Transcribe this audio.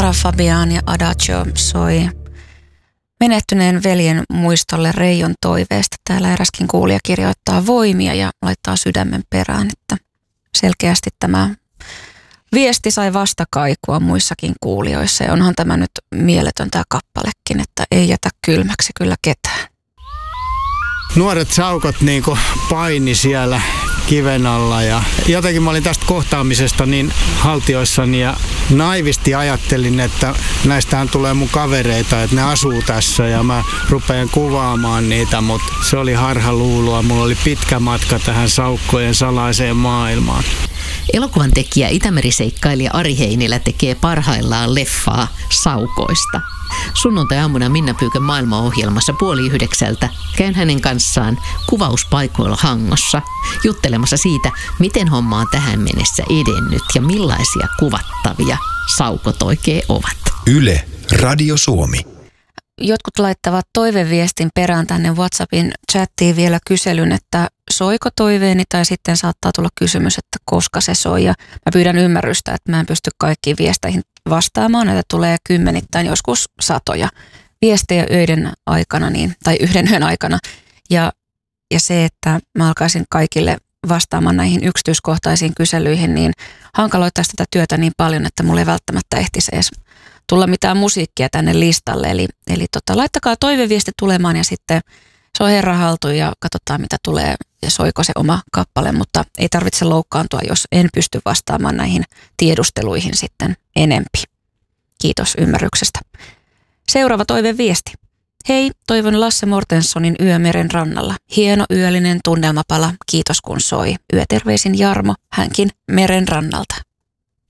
Lara Fabian ja Adagio soi menehtyneen veljen muistolle Reijon toiveesta. Täällä eräskin kuulija kirjoittaa voimia ja laittaa sydämen perään, että selkeästi tämä viesti sai vastakaikua muissakin kuulijoissa. Ja onhan tämä nyt mieletön tämä kappalekin, että ei jätä kylmäksi kyllä ketään. Nuoret saukot niinku paini siellä kiven alla ja jotenkin mä olin tästä kohtaamisesta niin haltioissani ja naivisti ajattelin, että näistähän tulee mun kavereita, että ne asuu tässä ja mä rupean kuvaamaan niitä, mutta se oli harhaluulua. Mulla oli pitkä matka tähän saukkojen salaiseen maailmaan. Elokuvan tekijä Itämeri-seikkailija Ari Heinilä tekee parhaillaan leffaa saukoista. Sunnuntai-aamuna Minna Pyykön maailmaohjelmassa 8:30 käyn hänen kanssaan kuvauspaikoilla Hangossa juttelemassa siitä, miten homma on tähän mennessä edennyt ja millaisia kuvattavia saukot oikein ovat. Yle, Radio Suomi. Jotkut laittavat toiveviestin perään tänne WhatsAppin chattiin vielä kyselyn, että soiko toiveeni, tai sitten saattaa tulla kysymys, että koska se soi. Ja mä pyydän ymmärrystä, että mä en pysty kaikkiin viesteihin vastaamaan. Näitä tulee kymmenittäin, joskus satoja viestejä öiden aikana, tai yhden yön aikana. Ja se, että mä alkaisin kaikille vastaamaan näihin yksityiskohtaisiin kyselyihin, niin hankaloittaisi tätä työtä niin paljon, että mulla ei välttämättä ehtisi edes tulla mitään musiikkia tänne listalle. Eli laittakaa toiveviesti tulemaan ja sitten se on herran haltuun ja katsotaan mitä tulee ja soiko se oma kappale, mutta ei tarvitse loukkaantua, jos en pysty vastaamaan näihin tiedusteluihin sitten enempi. Kiitos ymmärryksestä. Seuraava toiveviesti. Hei, toivon Lasse Mortenssonin Yö meren rannalla. Hieno yöllinen tunnelmapala, kiitos kun soi. Yöterveisin Jarmo, hänkin meren rannalta.